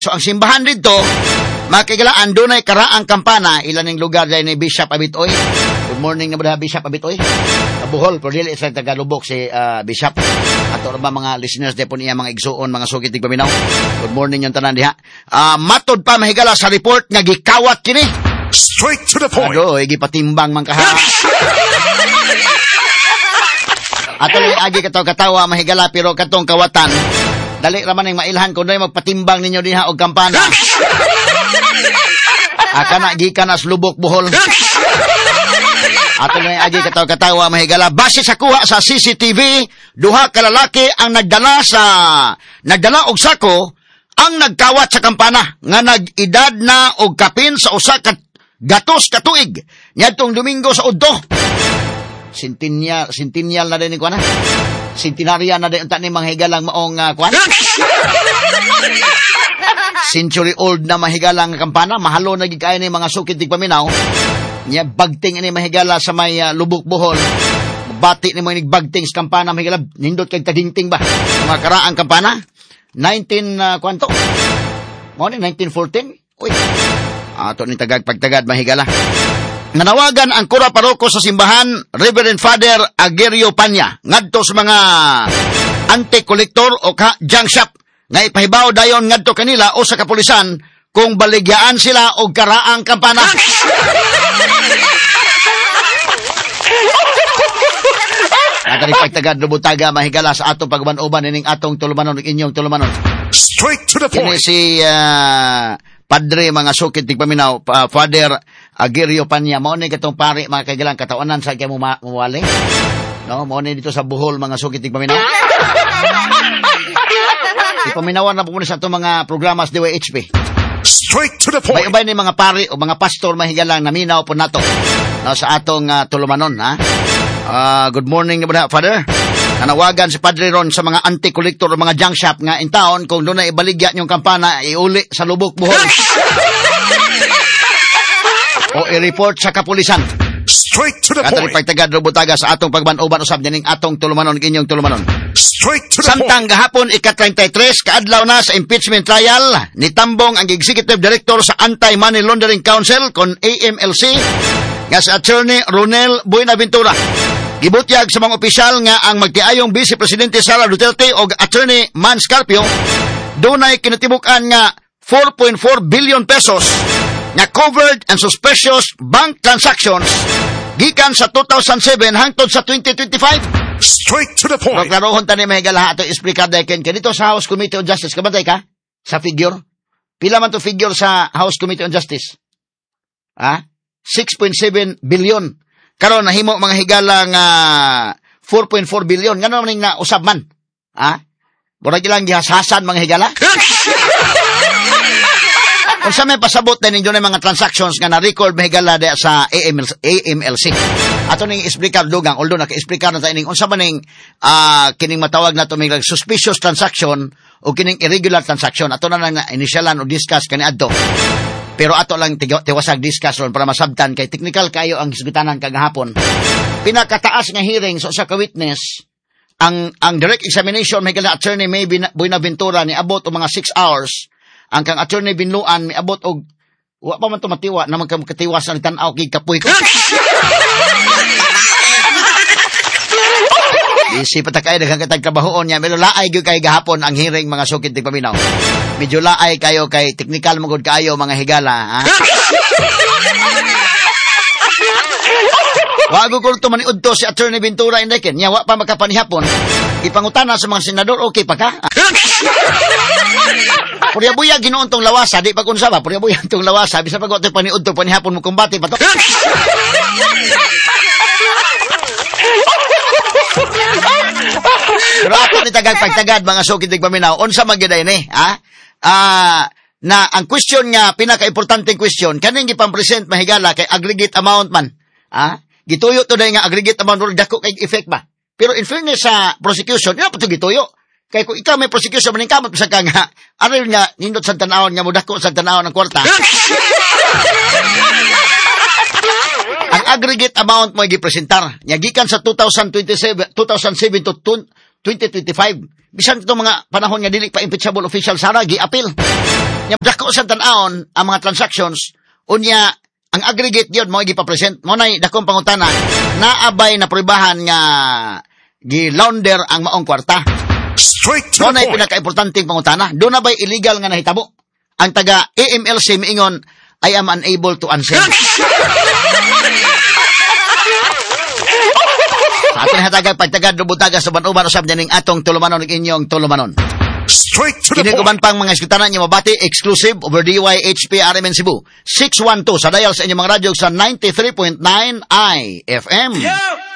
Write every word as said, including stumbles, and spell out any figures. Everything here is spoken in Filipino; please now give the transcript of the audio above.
So, ang simbahan dito, makikilaan, doon ay karaang kampana, ilan ng lugar dahil ni Bishop Abitoy. Good morning na ba Bishop Abitoy? Buhol, pero dili sa Tagalubok si uh, Bishop. Ato ba mga listeners de po niya, mga igsuon, mga sugit tigpaminaw. Good morning yung tanan diha. Uh, matod pa mahigala sa report nga gikawat kini. Straight to the point. Ado, gipatimbang man kaha. Ato ni agi kataw katawa mahigala pero katong kawatan. Dali raman ang mailhan kung doon magpatimbang ninyo diha og kampana. Aka na gikan as lubok buhol. Ato na agi kataw katawa mahigala base sa kuha sa C C T V, duha ka lalaki ang nagdala sa nagdala og sako ang nagkawat sa kampana nga nag-edad na og kapin sa usa ka gatos ka tuig niadtong Domingo sa udto. Centennial, centennial na din ni kuana. Centenaria na din unta ni manghigalang maong uh, kuan. Century old na mahigalang kampana, mahalo na gid kay ni mga sukid tigpaminaw. Nya bagting ini mahigala sa may uh, lubok buhol. Bati ni mo ni bagting sa kampana mahigala nindot kay tagingting ba. Mga karaang kampana nineteen uh, kwanto. Mo ni nineteen fourteen. Uy. Ato ni tagag pagtagad mahigala. Nanawagan ang kura paroko sa simbahan, Reverend Father Agerio Panya, ngadto sa mga anti-collector o ka junk shop, nga ipahibaw dayon ngadto kanila o sa kapulisan kung baligyaan sila og karaang kampana. Atari pagtagad lubutaga mahigala sa atong pagban-uban ining atong tulumanon ug inyong tulumanon. Straight to the point. Kini si uh, Padre mga sukid tigpaminaw, uh, Father Agerio Panya, mo ni katong pari mga kaigalang katawanan sa kay mo muwali. No, mo ni dito sa Bohol mga sukid tigpaminaw. Ipaminawan na po muna sa itong mga programas D Y H P. Straight to the point. Bay-bay ni mga pari o mga pastor mahigalang naminaw po nato no, sa atong uh, tulumanon. Ha? Uh, good morning, Father. Nanawagan si Padre Ron sa mga anti-collector o mga junk shop nga in town kung doon na ibaligya niyong kampana, iuli sa lubok buhol. O i-report sa kapulisan. Straight to the Katong point. pagtagad robutaga sa atong pagban-uban usab dining atong tulumanon inyong tulumanon. Straight to the Samtang point. gahapon ika-thirty-three kaadlaw na sa impeachment trial nitambong ang Executive Director sa Anti-Money Laundering Council kon A M L C nga si Attorney Ronel Buenaventura. Gibutyag sa mga opisyal nga ang magtiayong Vice Presidente Sara Duterte o Attorney Man Scarpio dunay kinatibuk-an nga four point four billion pesos nga covered and suspicious bank transactions gikan sa two thousand seven hangtod sa twenty twenty-five. Straight to the point. Paglarohon tani mahigala ato explicar dayon kanito sa House Committee on Justice. Kabantay ka sa figure? Pila man to figure sa House Committee on Justice? Ha? six point seven billion. Karon nahimo mga higala nga four point four billion. Ngano man na usab man? Ha? Murag ilang gihasasan mga higala? Kung sa may pasabot na ninyo na mga transactions nga na-record mahigala de sa A M L C. Ato ning explicar dugang, although naka-explicar na tayo ning unsa man ning uh, kining matawag na ito may suspicious transaction o kining irregular transaction. Ato na lang na initialan o discuss kaniadto. Pero ato lang tiwasag discuss ron para masabtan kay technical kayo ang hisgutanan kagahapon. Pinakataas nga hearing so sa ka-witness, ang ang direct examination mahigala Attorney May Buenaventura ni abot o mga six hours. Ang kang Attorney Binluan, may abot og wa pa man to matiwa, naman ka makatiwas na tan-aw kay kapoy ko. Isi patakay daghang katag trabahoon niya, pero laay gyud kay gahapon ang hearing mga sukid tigpaminaw. Medyo laay kayo kay technical magud kayo mga higala, ha? Wago ko to maniudto si Attorney Ventura indeken, nya wa pa makapanihapon. Ipangutana sa mga senador, okay pa ka? Purya-buya ginoon tong lawasa, di pa kunsa ba? Purya-buya tong lawasa, bisa pag ito paniud to, panihapon mo kumbati pa to. Pero ako ni tagag pagtagad, mga sukid tigpaminaw, unsa magyaday ni, ha? Ah, na ang question nga, pinaka-importanting question, kaning gipang-present mahigala kay aggregate amount man, ha? Gituyo to dahil nga aggregate amount, dako kay effect ba? Pero in fairness sa prosecution, yun pa ito gituyo. Kaya kung ikaw may prosecution, maning kamot sa ka nga, aral nga, nindot sa tanawon nga, mudako sa tanawon ng kwarta. Ang aggregate amount mo i-presentar. Gikan sa two thousand twenty-seven, two thousand seven to twenty twenty-five. Bisan ito mga panahon nga dili pa impeachable official sara, gi-appeal. sa tan-aon ang mga transactions unya ang aggregate yun mo gipa-present mo nay dakong pangutana naabay na prubahan nga gi-launder ang maong kwarta. Straight to Mo the nay point. pinaka-importanting pangutana, do na bay illegal nga nahitabo? Ang taga A M L C miingon, I am unable to answer. Ato na hatagag pagtagad lubutaga sa banuban usab ning atong tulumanon ug inyong tulumanon. Straight to the Kini point. kuban pang mga iskutanan niyo mabati exclusive over D Y H P R M N Cebu six one two sa dial sa inyong mga radyo sa ninety-three point nine I F M. Yeah!